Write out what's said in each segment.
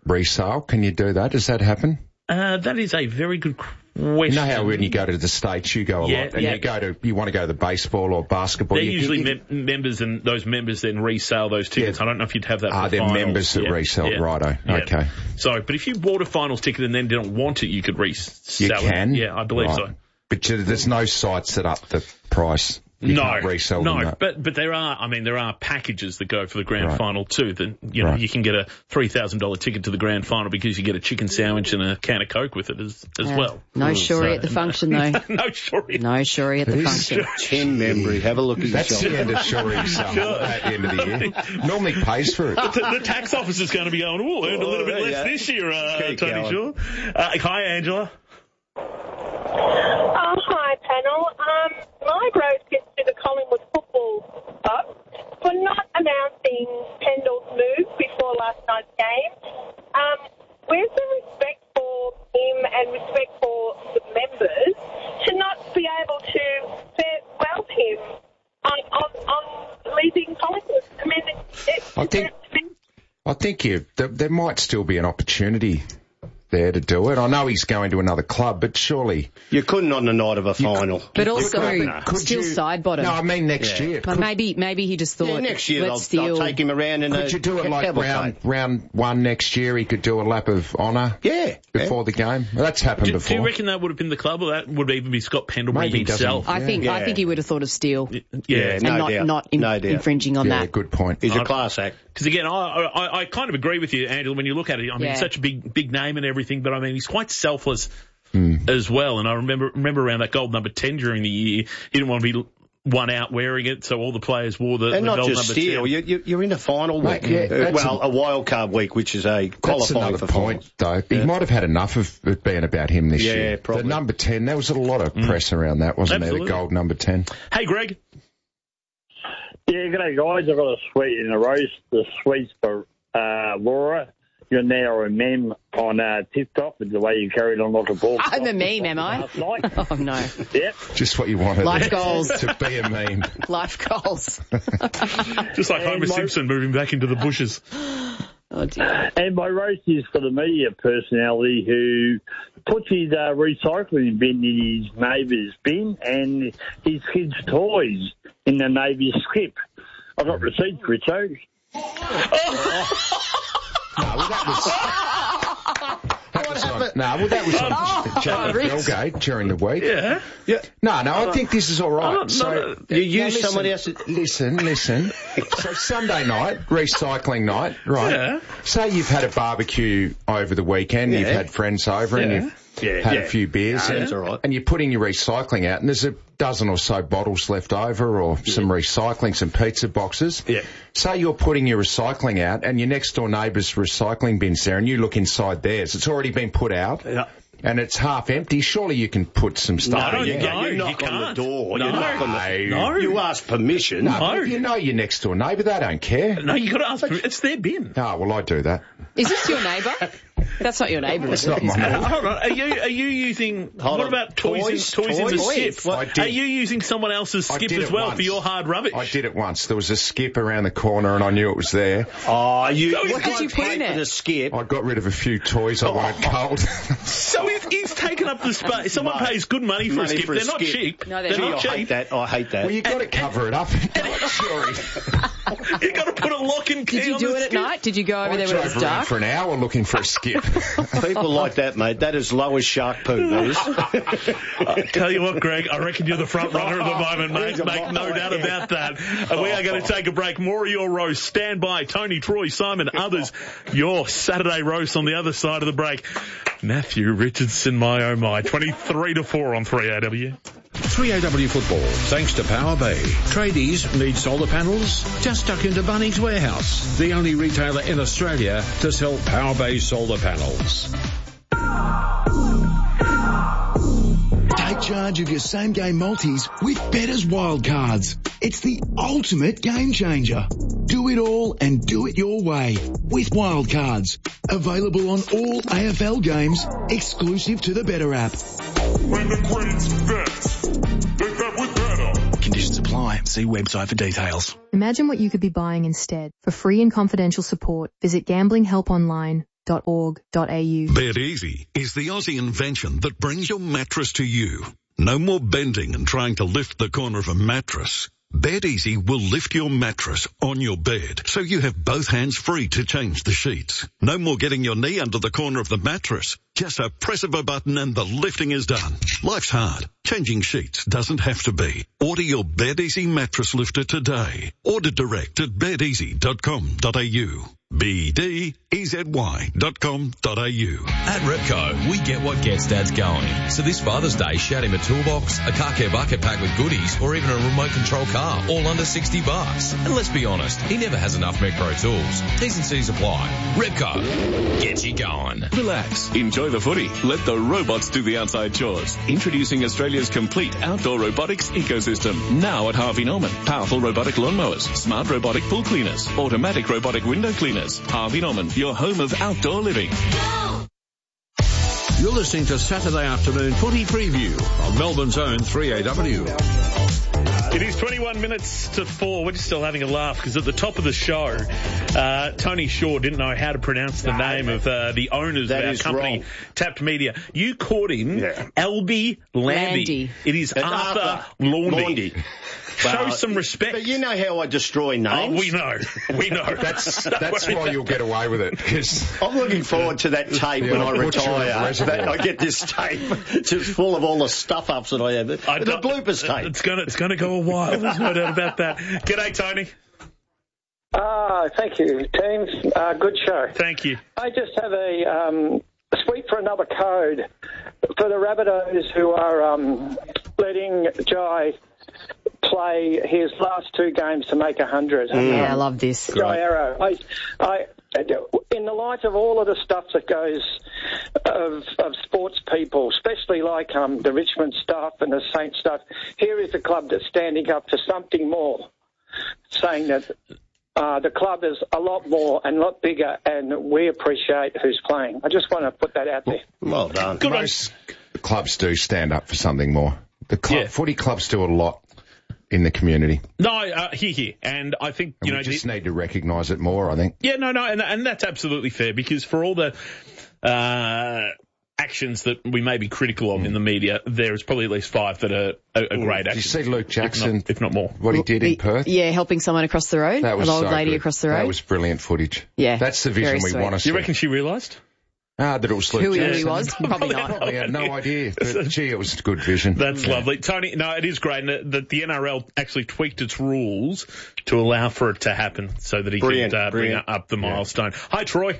resale? Can you do that? Does that happen? That is a very good question. You know how when you go to the States, you go a lot, and you want to go to the baseball or basketball. They're usually members, and those members then resell those tickets. I don't know if you'd have that for they're finals. Members that resell, righto. Yeah. Okay. So, but if you bought a finals ticket and then didn't want it, you could resell it. You can? Yeah, I believe so. But there's no sites that up the price. You can't resell them. But there are packages that go for the grand final too. That you can get a $3,000 ticket to the grand final because you get a chicken sandwich and a can of Coke with it as well. No shorey at the function though. No shorey. No shorey at the function. 10 memory. Have a look at yourself. That's the end of shorey at the end of the year. Normally pays for it. The tax office is going to be going, earned a little bit less this year, Tony Shaw. Hi, Angela. Hi, panel. My roast gets to the Collingwood Football Club for not announcing Pendle's move before last night's game. Where's the respect for him and respect for the members to not be able to farewell him on leaving Collingwood? I think there might still be an opportunity there to do it. I know he's going to another club, but surely... You couldn't on the night of a final. But also, still side bottom. No, I mean next year. But maybe he just thought, next year let's they'll take him around in Could you do it like round one next year? He could do a lap of honour before the game? Well, that's happened before. Do you reckon that would have been the club, or that would even be Scott Pendlebury himself? I think he would have thought of Steele. Yeah, not infringing on that. Yeah, good point. He's a class act. Because again, I kind of agree with you, Angela, when you look at it. I mean, such a big name and everything, but I mean, he's quite selfless as well. And I remember around that gold number 10 during the year, he didn't want to be one out wearing it, so all the players wore the gold number 10. And not just Steele, you're in a final week. A wild card week, which is a qualifying for point, though. He might have had enough of it being about him this year. Yeah, probably. The number 10, there was a lot of press around that, wasn't there? The gold number 10. Hey, Greg. Yeah, g'day guys. I've got a sweet in a roast. The sweets for Laura. You're now a meme on TikTok with the way you carried on like a ball. I'm a meme, am I? Last night. Oh, no. Yep. Just what you wanted. Life goals. To be a meme. Life goals. Just like Homer Simpson moving back into the bushes. Oh, dear. And my roast is for the media personality who puts his recycling bin in his neighbour's bin and his kids' toys in the neighbour's skip. I got receipts, Richo. That was on Channel Belgate during the week. Yeah. No, I think this is all right. You use somebody else. Listen. So Sunday night, recycling night, right? Yeah. Say you've had a barbecue over the weekend, you've had friends over and you've had a few beers. That's all right. And you're putting your recycling out and there's a dozen or so bottles left over or some recycling, some pizza boxes. Yeah. Say you're putting your recycling out and your next door neighbour's recycling bin's there and you look inside theirs. It's already been put out. Yeah. And it's half empty. Surely you can put some stuff in. You knock on the door. No. You ask permission. No. You know your next door neighbour. They don't care. No, you got to ask permission. It's their bin. Oh, well, I do that. Is this your neighbour? That's not your neighbour. It's not my neighbour. Hold on. Are you using... what about toys in the skip? I did. Are you using someone else's skip as well for your hard rubbish? I did it once. There was a skip around the corner and I knew it was there. Oh, what did you put in it? The skip. I got rid of a few toys I wanted cold. So he's taken up the space. Someone pays good money for a skip. They're not cheap. No, they're not cheap. I hate that. Well, you've got to cover it up. Sorry. You've got to put a lock and key on the skip. Did you do it at night? Did you go over there when it was dark? For an hour looking for a skip. People like that, mate. That is low as shark poo, that is. Tell you what, Greg, I reckon you're the front runner at the moment, mate. Make no doubt about that. We are going to take a break. More of your roast. Stand by. Tony, Troy, Simon, others. Your Saturday roast on the other side of the break. Matthew Richardson, my oh my. 23-4 on 3AW. 3AW Football, thanks to Power Bay. Tradies need solar panels? Just duck into Bunnings Warehouse, the only retailer in Australia to sell Power Bay solar panels. Take charge of your same-game multis with Better's Wildcards. It's the ultimate game changer. Do it all and do it your way with Wildcards. Available on all AFL games, exclusive to the Better app. When the Queen's bet, they bet with Better. Conditions apply. See website for details. Imagine what you could be buying instead. For free and confidential support, visit Gambling Help Online. bedeasy.org.au. Bed Easy is the Aussie invention that brings your mattress to you. No more bending and trying to lift the corner of a mattress. Bed Easy will lift your mattress on your bed so you have both hands free to change the sheets. No more getting your knee under the corner of the mattress. Just a press of a button and the lifting is done. Life's hard. Changing sheets doesn't have to be. Order your Bed Easy mattress lifter today. Order direct at bedeasy.com.au. BDEZY.com.au. At Repco, we get what gets dads going. So this Father's Day, shout him a toolbox, a car care bucket packed with goodies, or even a remote control car, all under $60. And let's be honest, he never has enough Metro tools. T's and C's apply. Repco, get you going. Relax, enjoy the footy. Let the robots do the outside chores. Introducing Australia's complete outdoor robotics ecosystem. Now at Harvey Norman. Powerful robotic lawnmowers, smart robotic pool cleaners, automatic robotic window cleaners. Harvey Norman, your home of outdoor living. You're listening to Saturday Afternoon Footy Preview on Melbourne's own 3AW. It is 21 minutes to 4. We're just still having a laugh because at the top of the show, Tony Shaw didn't know how to pronounce the name of the owners of our company, wrong. Tapped Media. You caught him, Albie Landy. It is Arthur Laundy. Show some respect. But you know how I destroy names. Oh, we know. That's why you'll get away with it. Cause I'm looking forward to that tape when I retire. That I get this tape just full of all the stuff-ups that I have. The bloopers tape. It's gonna go a while. There's no doubt about that. G'day, Tony. Thank you, teams. Good show. Thank you. I just have a sweep for another code for the Rabbitohs who are letting Jai play his last two games to make 100. Yeah, I love this. Jai Arrow. In the light of all of the stuff that goes of sports people, especially like the Richmond stuff and the Saints stuff, here is a club that's standing up for something more, saying that the club is a lot more and a lot bigger, and we appreciate who's playing. I just want to put that out there. Well done. Most clubs do stand up for something more. Footy clubs do a lot in the community. No, here. And I think, we just need to recognise it more, I think. Yeah, no, and that's absolutely fair, because for all the actions that we may be critical of in the media, there is probably at least 5 that are great actions. Did you see Luke Jackson, if not more, what he did in Perth? Yeah, helping someone across the road, that was an old so lady good. across the road. That was brilliant footage. Yeah, that's the vision we want to see. You reckon she realised? That it was Luke Who Jackson. he was? Probably not. Probably had no idea. But, gee, it was good vision. That's lovely. Tony, no, it is great that the NRL actually tweaked its rules to allow for it to happen so that he could bring up the milestone. Hi, Troy.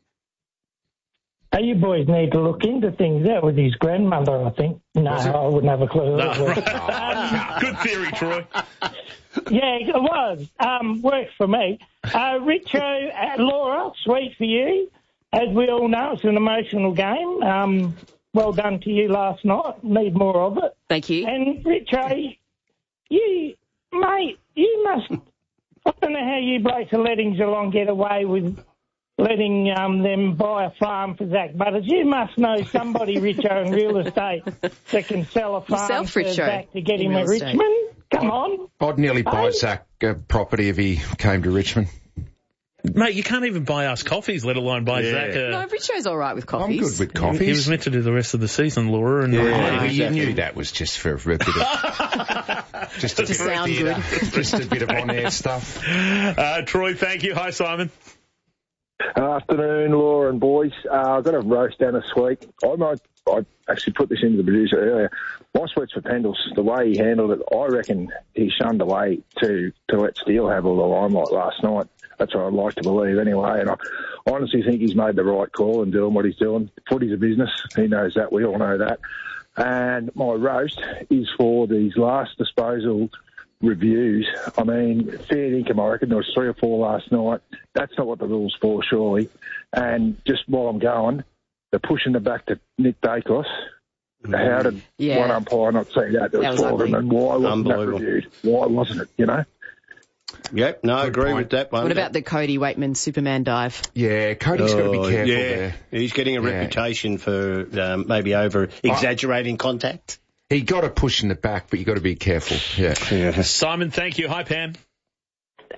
You boys need to look into things. That was his grandmother, I think. No, I wouldn't have a clue who it was. Good theory, Troy. Yeah, it was. Worked for me. Richo, Laura, sweet for you. As we all know, it's an emotional game. Well done to you last night. Need more of it. Thank you. And Richo, you must... I don't know how you blokes are letting Geelong get away with letting them buy a farm for Zach Butters. You must know somebody, Richo, in real estate that can sell a farm for Zach to get him at Richmond. Come on. I'd nearly buy Zach a property if he came to Richmond. Mate, you can't even buy us coffees, let alone buy Zach. No, Richo's all right with coffees. I'm good with coffees. He was meant to do the rest of the season, Laura. And you knew that was just for a bit of... just to sound good. Just a bit of on-air stuff. Troy, thank you. Hi, Simon. Afternoon, Laura and boys. I've got a roast down this week. I actually put this into the producer earlier. My sweats for Pendles, the way he handled it, I reckon he shunned away to let Steele have all the limelight last night. That's what I'd like to believe anyway. And I honestly think he's made the right call in doing what he's doing. Footy's a business. He knows that. We all know that. And my roast is for these last disposal reviews. I mean, fair income, I reckon there was 3 or 4 last night. That's not what the rule's for, surely. And just while I'm going, they're pushing it back to Nick Dacos. How did one umpire not see that? There was 4 of them. And why wasn't that reviewed? Why wasn't it, you know? Yep, no, I agree with that one. What about the Cody Wakeman Superman dive? Yeah, Cody's got to be careful there. He's getting a reputation for maybe over-exaggerating contact. He got a push in the back, but you got to be careful. Yeah. Simon, thank you. Hi, Pam.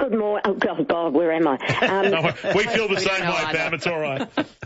Good morning. Oh, God, where am I? We feel the same way, Pam. It's all right.